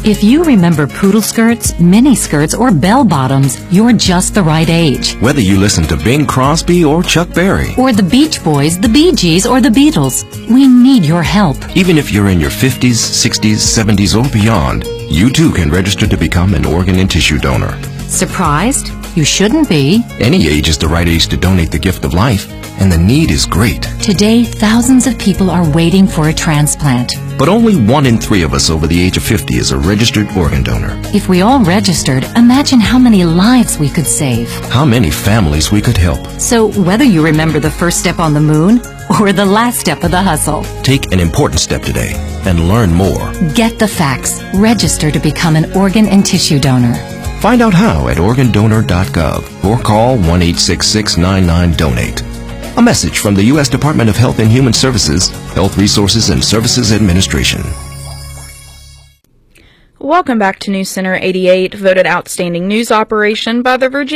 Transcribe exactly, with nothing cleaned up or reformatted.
If you remember poodle skirts, mini skirts, or bell bottoms, you're just the right age. Whether you listen to Bing Crosby or Chuck Berry, Or the Beach Boys, the Bee Gees, or the Beatles, we need your help. even if you're in your fifties, sixties, seventies, or beyond, you too can register to become an organ and tissue donor. Surprised? You shouldn't be. Any age is the right age to donate the gift of life, and the need is great. Today, thousands of people are waiting for a transplant. But only one in three of us over the age of fifty is a registered organ donor. If we all registered, imagine how many lives we could save. How many families we could help. So whether you remember the first step on the moon or the last step of the hustle, Take an important step today and learn more. get the facts. Register to become an organ and tissue donor. Find out how at organ donor dot gov or call one eight six six nine nine donate. A message from the U S Department of Health and Human Services, Health Resources and Services Administration. Welcome back to News Center eighty-eight, voted Outstanding News Operation by the Virginia